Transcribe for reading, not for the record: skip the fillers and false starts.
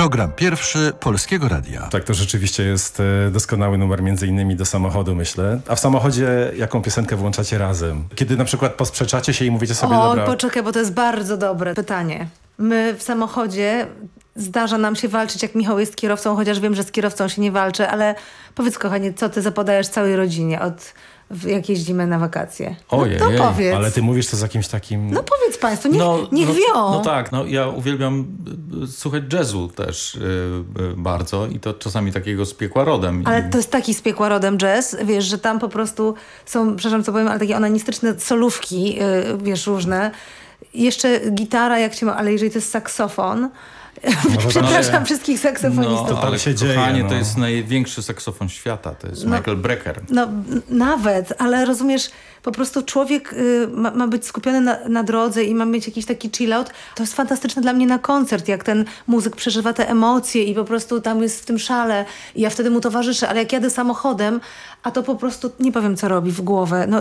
Program pierwszy Polskiego Radia. Tak, to rzeczywiście jest doskonały numer, między innymi do samochodu, myślę. A w samochodzie jaką piosenkę włączacie razem? Kiedy na przykład posprzeczacie się i mówicie sobie, dobra... Poczekaj, bo to jest bardzo dobre pytanie. My w samochodzie zdarza nam się walczyć, jak Michał jest kierowcą, chociaż wiem, że z kierowcą się nie walczy, ale powiedz, kochanie, co ty zapodajesz całej rodzinie jak jeździmy na wakacje? Ojej, to powiedz. Ale ty mówisz to z jakimś takim... No powiedz państwu, niech wią. No tak, ja uwielbiam słuchać jazzu też bardzo i to czasami takiego z piekła rodem. Ale to jest taki z piekła rodem jazz, wiesz, że tam po prostu są, przepraszam co powiem, ale takie onanistyczne solówki, wiesz, różne. Jeszcze gitara, ale jeżeli to jest saksofon... Przepraszam wszystkich saksofonistów. No, ale się dzieje, kochanie, to jest największy saksofon świata. To jest Michael Brecker. No nawet, ale rozumiesz, po prostu człowiek ma być skupiony na drodze i ma mieć jakiś taki chill-out. To jest fantastyczne dla mnie na koncert, jak ten muzyk przeżywa te emocje i po prostu tam jest w tym szale i ja wtedy mu towarzyszę, ale jak jadę samochodem, a to po prostu nie powiem, co robi w głowę. No